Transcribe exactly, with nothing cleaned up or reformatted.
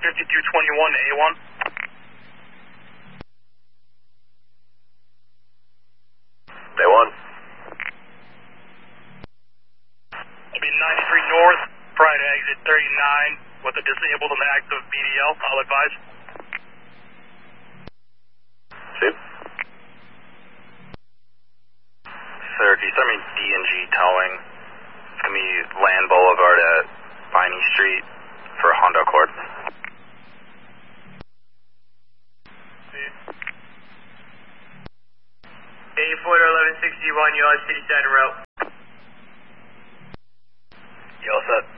fifty-two twenty-one to A one. A one. It'll be ninety-three north, prior to exit thirty-nine, with a disabled and active B D L, I'll advise. See? Sir, can you send me D and G towing? It's going to be Land Boulevard at Viney Street for Honda Accord. eighty-four to eleven sixty-one, you on City Center route. You all set?